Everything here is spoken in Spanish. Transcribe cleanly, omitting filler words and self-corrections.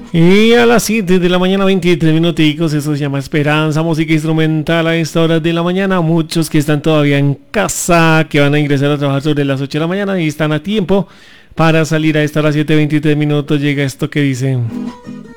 Y a las 7 de la mañana, 23 minuticos, eso se llama Esperanza, música instrumental a esta hora de la mañana. Muchos que están todavía en casa, que van a ingresar a trabajar sobre las 8 de la mañana y están a tiempo para salir a esta hora, 7:23 minutos, llega esto que dice...